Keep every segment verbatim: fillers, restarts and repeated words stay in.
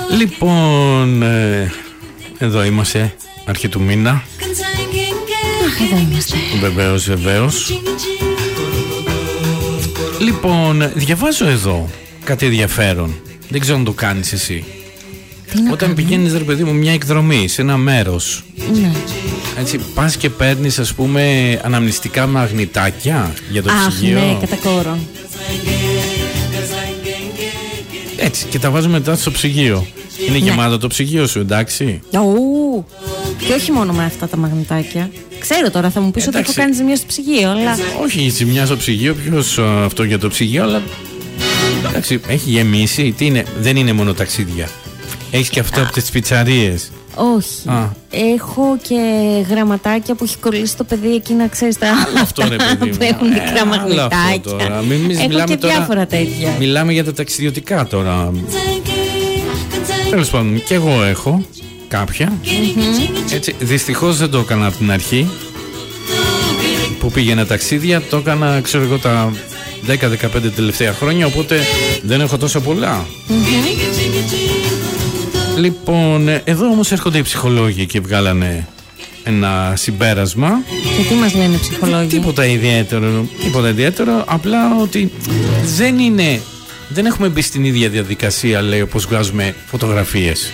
Λοιπόν, ε, εδώ είμαστε, αρχή του μήνα. Αχ, εδώ είμαστε. Βεβαίως, βεβαίως. Λοιπόν, διαβάζω εδώ κάτι ενδιαφέρον. Δεν ξέρω αν το κάνεις εσύ. Όταν πηγαίνεις, ρε παιδί μου, μια εκδρομή σε ένα μέρος, ναι, έτσι, πας και παίρνεις, ας πούμε, αναμνηστικά μαγνητάκια για το Αχ, ψυγείο. ναι, κατά κόρον. Έτσι, και τα βάζουμε μετά στο ψυγείο. Είναι ναι. γεμάτο το ψυγείο σου, εντάξει. Ου, και όχι μόνο με αυτά τα μαγνητάκια. Ξέρω τώρα, θα μου πεις ότι έχω κάνει ζημιά στο ψυγείο, αλλά... Όχι ζημιά στο ψυγείο, ποιος αυτό για το ψυγείο, αλλά... Εντάξει, έχει γεμίσει, τι είναι, δεν είναι μόνο ταξίδια. Έχεις και αυτό από τις πιτσαρίες. Όχι. Α. Έχω και γραμματάκια που έχει κολλήσει το παιδί εκεί, να ξέρεις τα άλλο αυτό, ρε παιδί μου. που έχουν μικρά ε, μαγνητάκια. Μην, έχω και τώρα, διάφορα τέτοια. Μιλάμε για τα ταξιδιωτικά τώρα. Τέλος πάντων, και εγώ έχω κάποια. Mm-hmm. Έτσι, δυστυχώς δεν το έκανα από την αρχή. Που πήγαινα ταξίδια, το έκανα, ξέρω εγώ, τα δέκα δεκαπέντε τελευταία χρόνια, οπότε δεν έχω τόσα πολλά. Mm-hmm. Λοιπόν, εδώ όμως έρχονται οι ψυχολόγοι και βγάλανε ένα συμπέρασμα. Και τι μας λένε οι ψυχολόγοι? Τίποτα ιδιαίτερο, τίποτα ιδιαίτερο, απλά ότι δεν είναι, δεν έχουμε μπει στην ίδια διαδικασία, λέει, όπως βγάζουμε φωτογραφίες.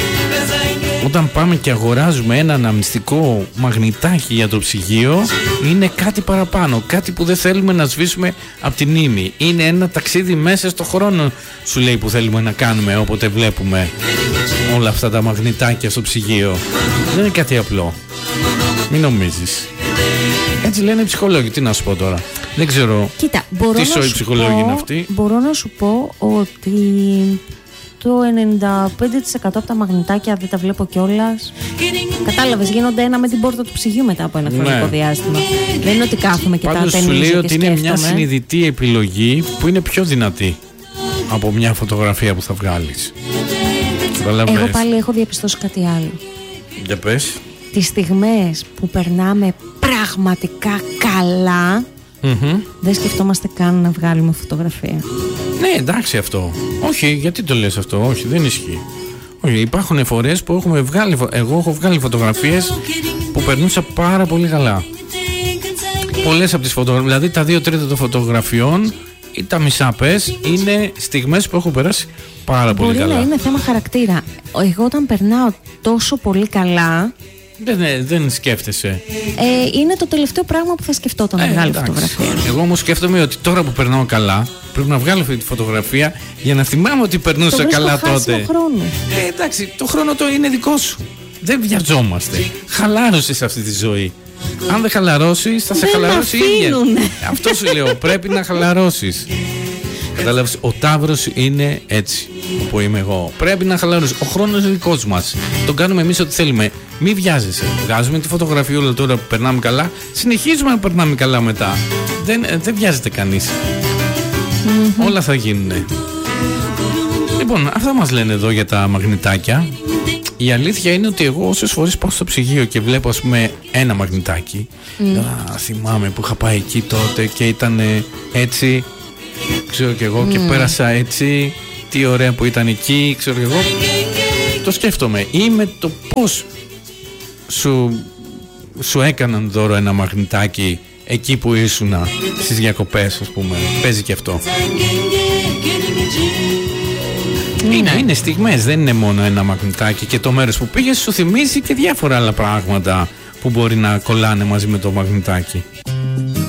Όταν πάμε και αγοράζουμε ένα αναμνηστικό μαγνητάκι για το ψυγείο, είναι κάτι παραπάνω, κάτι που δεν θέλουμε να σβήσουμε από την ύμη. Είναι ένα ταξίδι μέσα στο χρόνο, σου λέει, που θέλουμε να κάνουμε όποτε βλέπουμε όλα αυτά τα μαγνητάκια στο ψυγείο. Δεν είναι κάτι απλό. Μην νομίζεις. Έτσι λένε οι ψυχολόγοι, τι να σου πω τώρα. Δεν ξέρω. Κοίτα, μπορώ τι να σοϊ σου ψυχολόγοι πω, είναι αυτοί. Μπορώ να σου πω ότι το ενενήντα πέντε τοις εκατό από τα μαγνητάκια, δεν τα βλέπω κιόλας. Κατάλαβες, γίνονται ένα με την πόρτα του ψυγείου μετά από ένα χρονικό ναι. διάστημα. Δεν είναι ότι κάθομαι και πάντως τα ταινίζω. Πάντως σου λέει ότι σκέφτομαι. Είναι μια συνειδητή επιλογή που είναι πιο δυνατή από μια φωτογραφία που θα βγάλεις. Εγώ πάλι έχω διαπιστώσει κάτι άλλο. Για πες. Τις στιγμές που περνάμε πραγματικά καλά, mm-hmm. δεν σκεφτόμαστε καν να βγάλουμε φωτογραφία. Ναι, εντάξει αυτό. Όχι, γιατί το λες αυτό? Όχι, δεν ισχύει. Όχι, υπάρχουν φορές που έχουμε βγάλει, εγώ έχω βγάλει φωτογραφίες που περνούσα πάρα πολύ καλά. Πολλές από τις φωτογραφίες, δηλαδή τα δύο τρίτα των φωτογραφιών ή τα μισά πες, είναι στιγμές που έχω περάσει πάρα πολύ Μπορεί καλά. Μπορεί να είναι θέμα χαρακτήρα. Εγώ όταν περνάω τόσο πολύ καλά, Δεν, δεν σκέφτεσαι. Ε, είναι το τελευταίο πράγμα που θα σκεφτώ όταν ε, βγάλω φωτογραφία. Εγώ όμως σκέφτομαι ότι τώρα που περνάω καλά, πρέπει να βγάλω αυτή τη φωτογραφία για να θυμάμαι ότι περνούσα το καλά τότε. Χρόνο. Ε, εντάξει, το χρόνο το είναι δικό σου. Δεν βιαζόμαστε. Χαλάρωσε σε αυτή τη ζωή. Αν δεν χαλαρώσεις, θα σε δεν χαλαρώσει η ίδια. Αυτό σου λέω. Πρέπει να χαλαρώσεις. Κατάλαβες, ο Ταύρος είναι έτσι που είμαι εγώ. Πρέπει να χαλαρώσει. Ο χρόνος είναι δικός μας. Τον κάνουμε εμείς ό,τι θέλουμε. Μην βιάζεσαι. Βγάζουμε τη φωτογραφία όλα τώρα που περνάμε καλά. Συνεχίζουμε να περνάμε καλά μετά. Δεν, δεν βιάζεται κανείς. Mm-hmm. Όλα θα γίνουνε. Λοιπόν, αυτά μας λένε εδώ για τα μαγνητάκια. Η αλήθεια είναι ότι εγώ όσες φορές πάω στο ψυγείο και βλέπω, ας πούμε, ένα μαγνητάκι, mm. α, θυμάμαι που είχα πάει εκεί τότε και ήταν έτσι, ξέρω και εγώ, mm. και πέρασα έτσι, τι ωραία που ήταν εκεί, ξέρω και εγώ. Το σκέφτομαι. Ή με το πώς σου, σου έκαναν δώρο ένα μαγνητάκι εκεί που ήσουνα στις διακοπές, ας πούμε. Παίζει και αυτό. Είναι, είναι στιγμές, δεν είναι μόνο ένα μαγνητάκι, και το μέρος που πήγες σου θυμίζει και διάφορα άλλα πράγματα που μπορεί να κολλάνε μαζί με το μαγνητάκι.